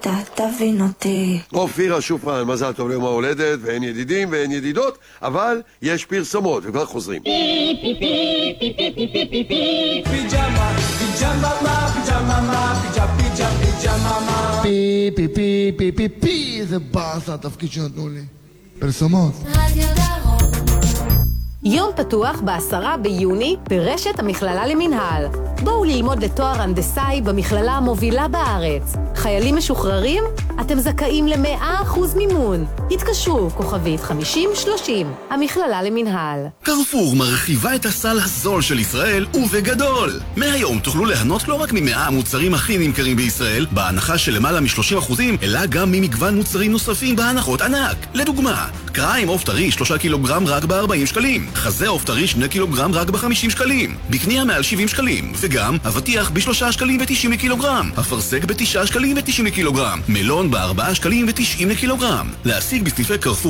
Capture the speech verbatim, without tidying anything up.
אתה תבין אותי. אופירה שופרן, מזל טוב ליום ההולדת, ואין ידידים ואין ידידות, אבל יש פרסומות, וכבר חוזרים. פי פי פי פי פי פי פי פי פי פיג'מה, פיג'מה מה, פיג'מה מה, פיג'מה פיג'מה פיג'מה מה. פי פי פי פי פי פי, זה באסה התפקיד שנתנו לי. פרסומות. רדיו דרום. יום פתוח בעשרה ביוני ברשת המכללה למנהל. בואו ללמוד לתואר הנדסאי במכללה המובילה בארץ. חיילים משוחררים? אתם זכאים ל-מאה אחוז מימון. התקשרו כוכבית חמישים שלושים, המכללה למנהל. קרפור מרחיבה את הסל הזול של ישראל ובגדול. מהיום תוכלו ליהנות לא רק ממאה המוצרים הכי נמכרים בישראל, בהנחה של למעלה מ-שלושים אחוזים, אלא גם ממגוון מוצרים נוספים בהנחות ענק. לדוגמה, קריים עוף טרי שלושה קילוגרם רק ב-ארבעים שקלים. חזה עוף טרי שני קילוגרם רק ב-חמישים שקלים. בקנייה מעל שבעים שקלים. וגם אבטיח ב-שלושה שקלים ותשעים לקילוגרם. אפרסק ב-תשעה שקלים ותשעים לקילוגרם. מלון ב-ארבעה שקלים ותשעים לקילוגרם. להשיג בסניפי קרפור